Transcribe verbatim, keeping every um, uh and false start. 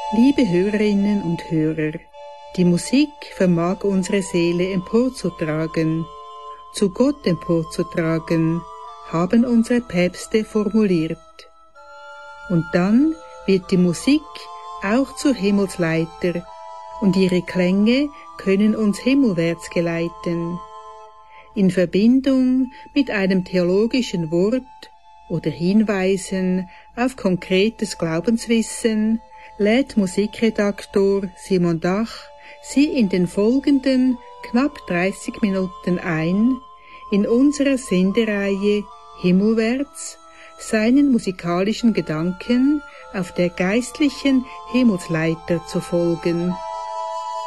Liebe Hörerinnen und Hörer, die Musik vermag unsere Seele emporzutragen, zu Gott emporzutragen, haben unsere Päpste formuliert. Und dann wird die Musik auch zur Himmelsleiter, und ihre Klänge können uns himmelwärts geleiten. In Verbindung mit einem theologischen Wort oder Hinweisen auf konkretes Glaubenswissen lädt Musikredaktor Simon Dach Sie in den folgenden knapp dreißig Minuten ein, in unserer Sendereihe Himmelwärts seinen musikalischen Gedanken auf der geistlichen Himmelsleiter zu folgen.